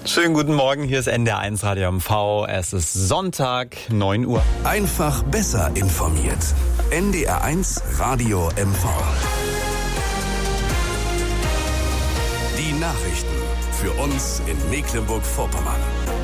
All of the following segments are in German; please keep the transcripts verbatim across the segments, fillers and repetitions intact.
Schönen guten Morgen, hier ist N D R eins Radio M V. Es ist Sonntag, neun Uhr. Einfach besser informiert. N D R eins Radio M V. Die Nachrichten für uns in Mecklenburg-Vorpommern.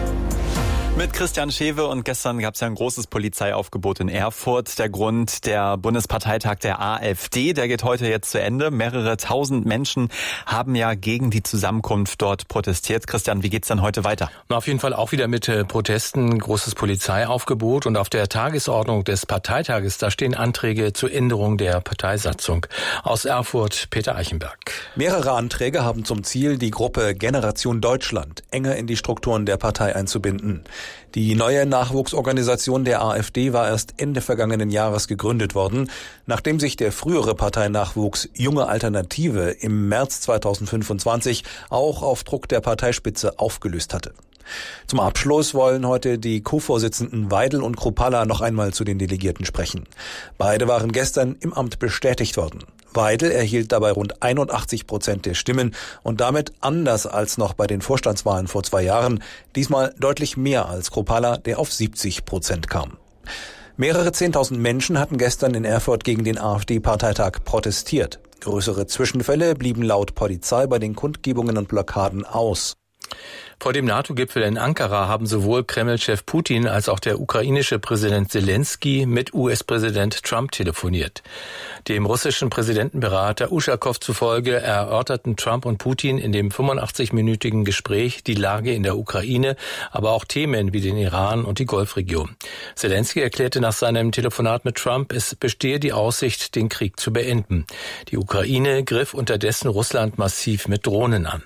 Mit Christian Schewe, und gestern gab es ja ein großes Polizeiaufgebot in Erfurt. Der Grund, der Bundesparteitag der AfD, der geht heute jetzt zu Ende. Mehrere tausend Menschen haben ja gegen die Zusammenkunft dort protestiert. Christian, wie geht's dann heute weiter? Na, auf jeden Fall auch wieder mit äh, Protesten, großes Polizeiaufgebot. Und auf der Tagesordnung des Parteitages, da stehen Anträge zur Änderung der Parteisatzung. Aus Erfurt, Peter Eichenberg. Mehrere Anträge haben zum Ziel, die Gruppe Generation Deutschland enger in die Strukturen der Partei einzubinden. Die neue Nachwuchsorganisation der AfD war erst Ende vergangenen Jahres gegründet worden, nachdem sich der frühere Parteinachwuchs Junge Alternative im März zweitausendfünfundzwanzig auch auf Druck der Parteispitze aufgelöst hatte. Zum Abschluss wollen heute die Co-Vorsitzenden Weidel und Kruppalla noch einmal zu den Delegierten sprechen. Beide waren gestern im Amt bestätigt worden. Weidel erhielt dabei rund einundachtzig Prozent der Stimmen und damit, anders als noch bei den Vorstandswahlen vor zwei Jahren, diesmal deutlich mehr als Kruppalla, der auf siebzig Prozent kam. Mehrere zehntausend Menschen hatten gestern in Erfurt gegen den AfD-Parteitag protestiert. Größere Zwischenfälle blieben laut Polizei bei den Kundgebungen und Blockaden aus. Vor dem NATO-Gipfel in Ankara haben sowohl Kreml-Chef Putin als auch der ukrainische Präsident Zelensky mit U S-Präsident Trump telefoniert. Dem russischen Präsidentenberater Uschakow zufolge erörterten Trump und Putin in dem fünfundachtzig-minütigen Gespräch die Lage in der Ukraine, aber auch Themen wie den Iran und die Golfregion. Zelensky erklärte nach seinem Telefonat mit Trump, es bestehe die Aussicht, den Krieg zu beenden. Die Ukraine griff unterdessen Russland massiv mit Drohnen an.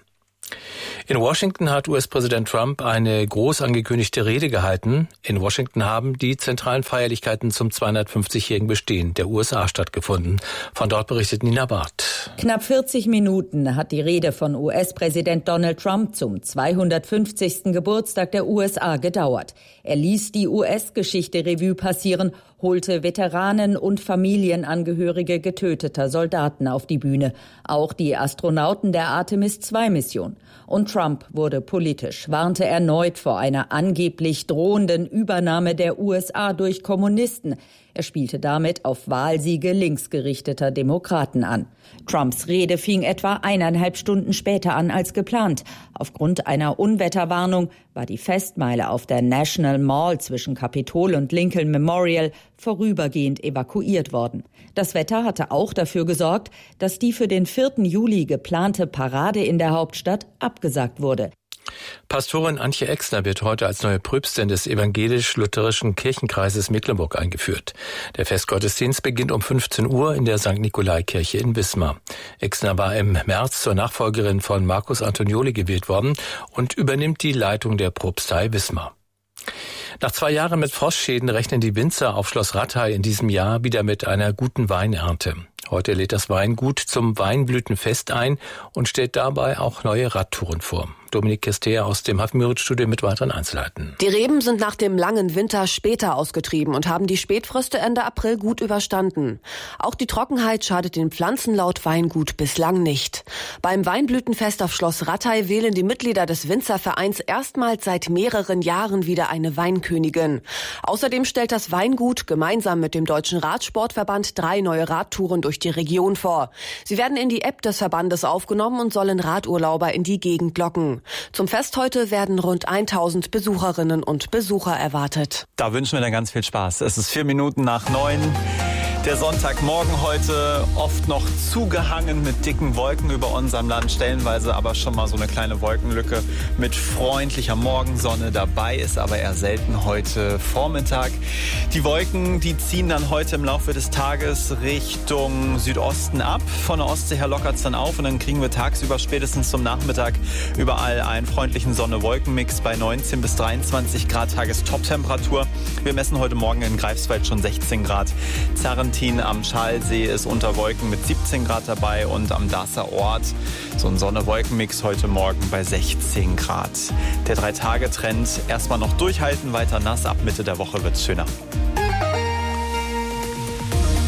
In Washington hat U S-Präsident Trump eine groß angekündigte Rede gehalten. In Washington haben die zentralen Feierlichkeiten zum zweihundertfünfzigjährigen Bestehen der U S A stattgefunden. Von dort berichtet Nina Barth. Knapp vierzig Minuten hat die Rede von U S-Präsident Donald Trump zum zweihundertfünfzigsten Geburtstag der U S A gedauert. Er ließ die U S-Geschichte Revue passieren, holte Veteranen und Familienangehörige getöteter Soldaten auf die Bühne, auch die Astronauten der Artemis zwei Mission. Und Trump wurde politisch, warnte erneut vor einer angeblich drohenden Übernahme der U S A durch Kommunisten. Er spielte damit auf Wahlsiege linksgerichteter Demokraten an. Trumps Rede fing etwa eineinhalb Stunden später an als geplant. Aufgrund einer Unwetterwarnung war die Festmeile auf der National Mall zwischen Kapitol und Lincoln Memorial vorübergehend evakuiert worden. Das Wetter hatte auch dafür gesorgt, dass die für den vierten Juli geplante Parade in der Hauptstadt abgesagt wurde. Pastorin Antje Exner wird heute als neue Pröpstin des evangelisch-lutherischen Kirchenkreises Mecklenburg eingeführt. Der Festgottesdienst beginnt um fünfzehn Uhr in der Sankt Nikolaikirche in Wismar. Exner war im März zur Nachfolgerin von Markus Antonioli gewählt worden und übernimmt die Leitung der Propstei Wismar. Nach zwei Jahren mit Frostschäden rechnen die Winzer auf Schloss Rathai in diesem Jahr wieder mit einer guten Weinernte. Heute lädt das Weingut zum Weinblütenfest ein und stellt dabei auch neue Radtouren vor. Dominik Kester aus dem Hafenmüritz-Studio mit weiteren Einzelheiten. Die Reben sind nach dem langen Winter später ausgetrieben und haben die Spätfröste Ende April gut überstanden. Auch die Trockenheit schadet den Pflanzen laut Weingut bislang nicht. Beim Weinblütenfest auf Schloss Rathai wählen die Mitglieder des Winzervereins erstmals seit mehreren Jahren wieder eine Weinkönigin. Außerdem stellt das Weingut gemeinsam mit dem Deutschen Radsportverband drei neue Radtouren durch die Region vor. Sie werden in die App des Verbandes aufgenommen und sollen Radurlauber in die Gegend locken. Zum Fest heute werden rund tausend Besucherinnen und Besucher erwartet. Da wünschen wir dann ganz viel Spaß. Es ist vier Minuten nach neun. Der Sonntagmorgen heute oft noch zugehangen mit dicken Wolken über unserem Land, stellenweise aber schon mal so eine kleine Wolkenlücke mit freundlicher Morgensonne. Dabei ist aber eher selten heute Vormittag. Die Wolken, die ziehen dann heute im Laufe des Tages Richtung Südosten ab. Von der Ostsee her lockert es dann auf und dann kriegen wir tagsüber spätestens zum Nachmittag überall einen freundlichen Sonne-Wolken-Mix bei neunzehn bis dreiundzwanzig Grad Tagestop-Temperatur. Wir messen heute Morgen in Greifswald schon sechzehn Grad. Zerren am Schalsee ist unter Wolken mit siebzehn Grad dabei und am Darßer Ort so ein Sonne-Wolken-Mix heute Morgen bei sechzehn Grad. Der Drei-Tage-Trend erstmal noch durchhalten, weiter nass, ab Mitte der Woche wird's schöner.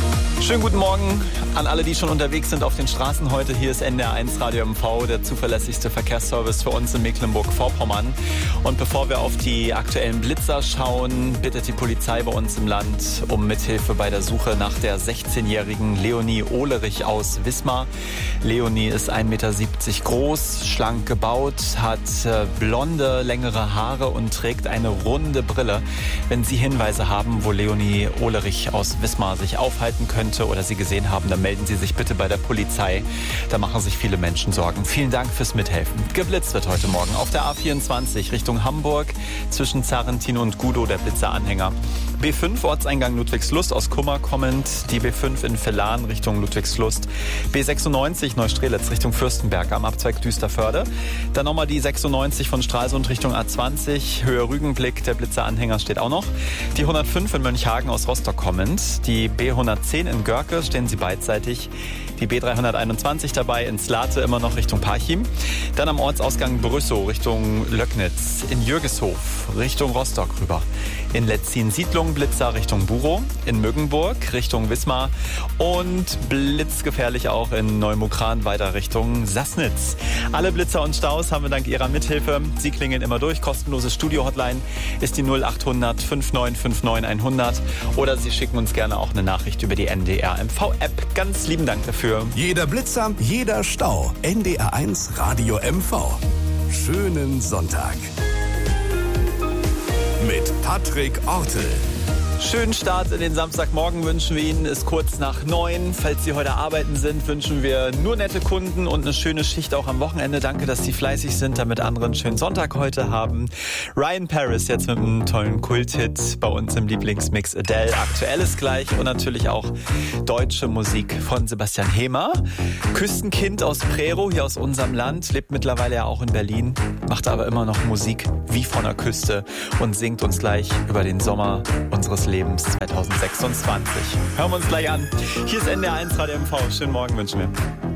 Schönen guten Morgen an alle, die schon unterwegs sind auf den Straßen heute. Hier ist N D R eins Radio M V, der zuverlässigste Verkehrsservice für uns in Mecklenburg-Vorpommern. Und bevor wir auf die aktuellen Blitzer schauen, bittet die Polizei bei uns im Land um Mithilfe bei der Suche nach der sechzehnjährigen Leonie Ohlerich aus Wismar. Leonie ist ein Meter siebzig groß, schlank gebaut, hat blonde, längere Haare und trägt eine runde Brille. Wenn Sie Hinweise haben, wo Leonie Ohlerich aus Wismar sich aufhalten könnte oder Sie gesehen haben, dann melden Sie sich bitte bei der Polizei. Da machen sich viele Menschen Sorgen. Vielen Dank fürs Mithelfen. Geblitzt wird heute Morgen auf der A vierundzwanzig Richtung Hamburg zwischen Zarrentin und Gudow, der Blitzeranhänger. B fünf Ortseingang Ludwigslust aus Kummer kommend, die B fünf in Villan Richtung Ludwigslust, B sechsundneunzig Neustrelitz Richtung Fürstenberg am Abzweig Düsterförde, dann nochmal die sechsundneunzig von Stralsund Richtung A zwanzig, Höhe Rügenblick, der Blitzeranhänger steht auch noch, die hundertfünf in Mönchhagen aus Rostock kommend, die B hundertzehn in Görke stehen sie beidseitig, die B dreihunderteinundzwanzig dabei in Slate immer noch Richtung Parchim, dann am Ortsausgang Brüssow Richtung Löcknitz, in Jürgeshof Richtung Rostock rüber, in Letzin-Siedlung Blitzer Richtung Burow, in Müggenburg Richtung Wismar und blitzgefährlich auch in Neumukran weiter Richtung Sassnitz. Alle Blitzer und Staus haben wir dank Ihrer Mithilfe. Sie klingeln immer durch. Kostenlose Studio-Hotline ist die null achthundert fünfundneunzig neunundfünfzig hundert oder Sie schicken uns gerne auch eine Nachricht über die N D R M V-App. Ganz lieben Dank dafür. Jeder Blitzer, jeder Stau. N D R eins Radio M V. Schönen Sonntag. Mit Patrick Ortel. Schönen Start in den Samstagmorgen wünschen wir Ihnen. Ist kurz nach neun. Falls Sie heute arbeiten sind, wünschen wir nur nette Kunden und eine schöne Schicht auch am Wochenende. Danke, dass Sie fleißig sind, damit andere einen schönen Sonntag heute haben. Ryan Paris jetzt mit einem tollen Kulthit bei uns im Lieblingsmix Adele. Aktuelles gleich und natürlich auch deutsche Musik von Sebastian Hemer. Küstenkind aus Prerow, hier aus unserem Land, lebt mittlerweile ja auch in Berlin, macht aber immer noch Musik wie von der Küste und singt uns gleich über den Sommer unseres Lebens zwanzig sechsundzwanzig. Hören wir uns gleich an. Hier ist N D R eins Radio M V. Schönen Morgen wünschen wir.